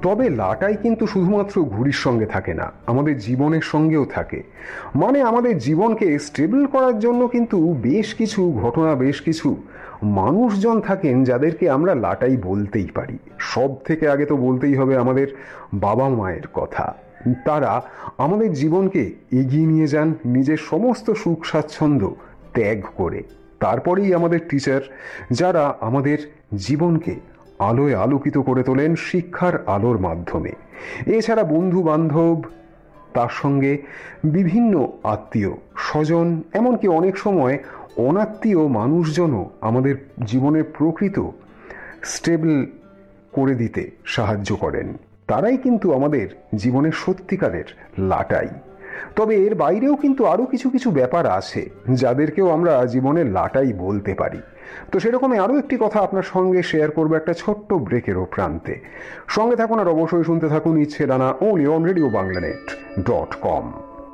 তবে লাটাই কিন্তু শুধুমাত্র ঘুড়ির সঙ্গে থাকে না, আমাদের জীবনের সঙ্গেও থাকে। মানে আমাদের জীবনকে স্টেবল করার জন্য কিন্তু বেশ কিছু ঘটনা, বেশ কিছু মানুষজন থাকেন যাদেরকে আমরা লাটাই বলতেই পারি। সব থেকে আগে তো বলতেই হবে আমাদের বাবা মায়ের কথা। তারা আমাদের জীবনকে এগিয়ে নিয়ে যান নিজের সমস্ত সুখ স্বাচ্ছন্দ্য ত্যাগ করে। তারপরেই আমাদের টিচার, যারা আমাদের জীবনকে আলোয় আলোকিত করে তোলেন শিক্ষার আলোর মাধ্যমে। এছাড়া বন্ধু বান্ধব, তার সঙ্গে বিভিন্ন আত্মীয় স্বজন, এমনকি অনেক সময় অনাত্মীয় মানুষজনও আমাদের জীবনের প্রকৃত স্টেবল করে দিতে সাহায্য করেন। তারাই কিন্তু আমাদের জীবনের সত্যিকারের লাটাই। তবে এর বাইরেও কিন্তু আরও কিছু কিছু ব্যাপার আছে যাদেরকেও আমরা জীবনের লাটাই বলতে পারি। তো সেরকমই আরও একটি কথা আপনার সঙ্গে শেয়ার করবো একটা ছোট্ট ব্রেকেরও প্রান্তে। সঙ্গে থাকুন আর অবশ্যই শুনতে থাকুন ইচ্ছে ডানা, only on RadioBanglaNet.com।